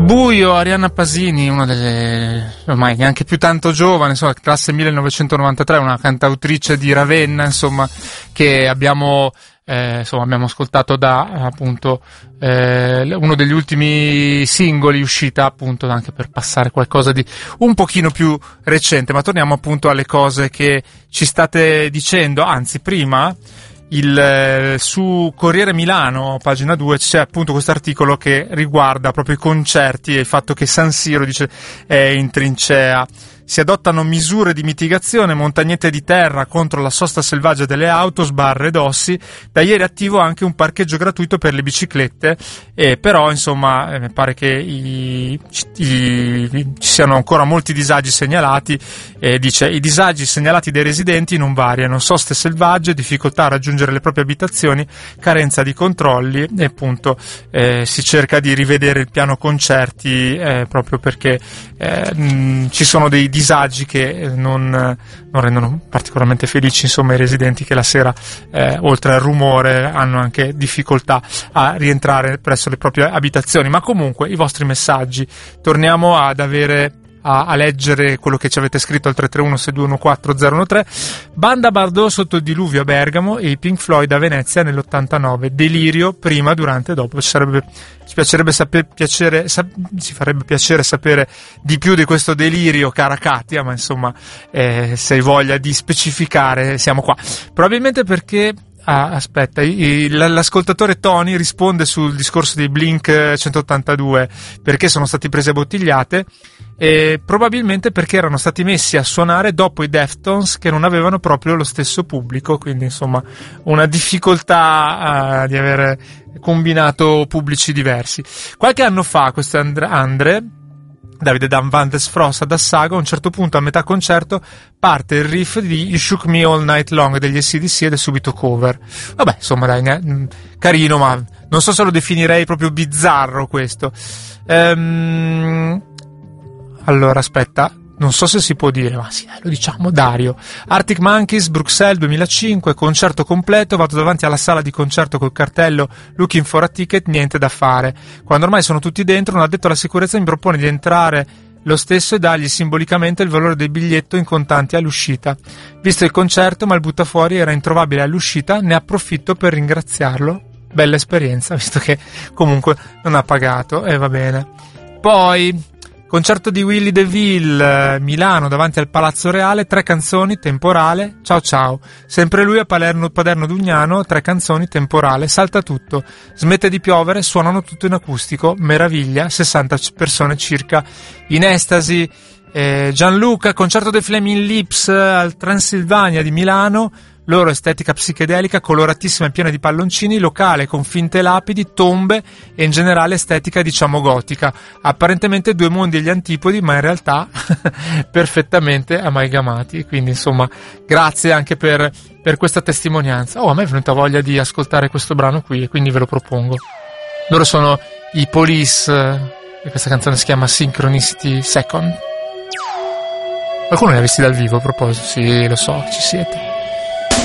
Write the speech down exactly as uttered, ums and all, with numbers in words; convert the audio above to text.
Buio, Arianna Pasini, una delle ormai neanche più tanto giovane, insomma, classe millenovecentonovantatré, una cantautrice di Ravenna, insomma, che abbiamo eh, insomma abbiamo ascoltato da appunto eh, uno degli ultimi singoli uscita, appunto, anche per passare qualcosa di un pochino più recente. Ma torniamo appunto alle cose che ci state dicendo, anzi prima il su Corriere Milano, pagina due, c'è appunto questo articolo che riguarda proprio i concerti e il fatto che San Siro, dice, è in trincea. Si adottano misure di mitigazione, montagnette di terra contro la sosta selvaggia delle auto, sbarre ed ossi. Da ieri attivo anche un parcheggio gratuito per le biciclette, e però insomma eh, pare che i, i, ci siano ancora molti disagi segnalati. E dice: i disagi segnalati dai residenti non variano: soste selvagge, difficoltà a raggiungere le proprie abitazioni, carenza di controlli, e appunto eh, si cerca di rivedere il piano concerti eh, proprio perché eh, mh, ci sono dei disagi che non, non rendono particolarmente felici, insomma, i residenti, che la sera eh, oltre al rumore hanno anche difficoltà a rientrare presso le proprie abitazioni. Ma comunque i vostri messaggi, torniamo ad avere a, a leggere quello che ci avete scritto al tre tre uno sei due uno quattro zero uno tre. Banda Bardot sotto il diluvio a Bergamo e i Pink Floyd a Venezia nell'ottantanove. Delirio prima, durante e dopo. Ci sarebbe Ci piacerebbe sapere, piacere, sap, ci farebbe piacere sapere di più di questo delirio, cara Katia, ma insomma, eh, se hai voglia di specificare, siamo qua. Probabilmente perché, ah, aspetta, i, l'ascoltatore Tony risponde sul discorso dei Blink centottantadue, perché sono stati presi a bottigliate, e probabilmente perché erano stati messi a suonare dopo i Deftones, che non avevano proprio lo stesso pubblico, quindi insomma una difficoltà uh, di avere combinato pubblici diversi. Qualche anno fa questo Andre, Andre Davide Dan Van Des Frost ad Assago, a un certo punto a metà concerto parte il riff di You Shook Me All Night Long degli A C D C ed è subito cover. Vabbè, insomma, dai, ne, carino, ma non so se lo definirei proprio bizzarro questo. Ehm, allora, aspetta, non so se si può dire, ma sì, dai, lo diciamo. Dario: Arctic Monkeys, Bruxelles duemilacinque, concerto completo, vado davanti alla sala di concerto col cartello Looking for a ticket, niente da fare. Quando ormai sono tutti dentro, un addetto alla sicurezza mi propone di entrare lo stesso e dargli simbolicamente il valore del biglietto in contanti all'uscita. Visto il concerto, ma il buttafuori era introvabile all'uscita, ne approfitto per ringraziarlo. Bella esperienza, visto che comunque non ha pagato, e va bene. Poi concerto di Willy DeVille, Milano, davanti al Palazzo Reale, tre canzoni, Temporale, Ciao Ciao. Sempre lui a Palermo, Paderno Dugnano, tre canzoni, Temporale, Salta Tutto. Smette di piovere, suonano tutto in acustico, meraviglia, sessanta persone circa in estasi. Eh, Gianluca, concerto dei Flaming Lips al Transilvania di Milano, loro estetica psichedelica, coloratissima e piena di palloncini, locale con finte lapidi, tombe e in generale estetica diciamo gotica. Apparentemente due mondi e gli antipodi, ma in realtà perfettamente amalgamati. Quindi insomma, grazie anche per, per questa testimonianza. Oh, a me è venuta voglia di ascoltare questo brano qui e quindi ve lo propongo. Loro sono i Police e questa canzone si chiama Synchronicity Second. Qualcuno li ha visti dal vivo a proposito? Sì, lo so, ci siete.